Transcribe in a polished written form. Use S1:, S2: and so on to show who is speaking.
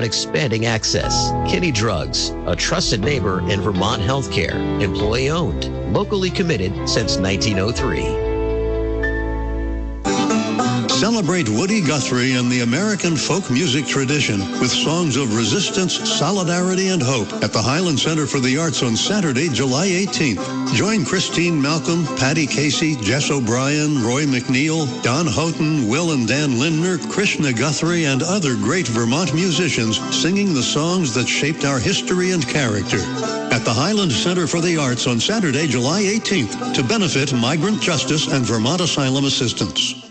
S1: expanding access. Kinney Drugs, a trusted neighbor in Vermont healthcare. Employee owned, locally committed since 1903.
S2: Celebrate Woody Guthrie and the American folk music tradition with songs of resistance, solidarity, and hope at the Highland Center for the Arts on Saturday, July 18th. Join Christine Malcolm, Patty Casey, Jess O'Brien, Roy McNeil, Don Houghton, Will and Dan Lindner, Krishna Guthrie, and other great Vermont musicians singing the songs that shaped our history and character. At the Highland Center for the Arts on Saturday, July 18th, to benefit migrant justice and Vermont asylum assistance.